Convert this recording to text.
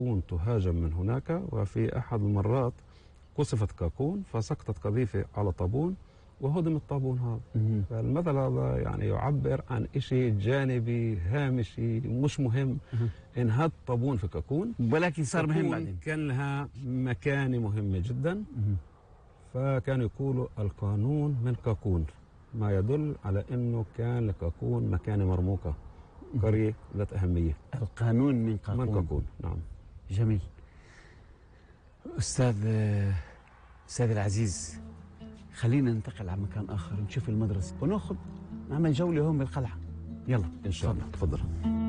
تهاجم من هناك، وفي أحد المرات قصفت كاكون فسقطت قذيفة على طابون وهدم الطابون هذا. فالمثل هذا يعني يعبر عن شيء جانبي هامشي مش مهم. انهد طابون في كاكون، ولكن صار مهم بعدين، كان لها مكانة مهمة جدا. فكانوا يقولوا القانون من كاكون، ما يدل على انه كان لكاكون مكانة مرموقة، قرية ذات أهمية. القانون من كاكون. من كاكون، نعم. جميل. أستاذ العزيز، خلينا ننتقل على مكان آخر، نشوف المدرسة ونأخذ نعمل جولة هون بالقلعة. يلا إن شاء الله، تفضل.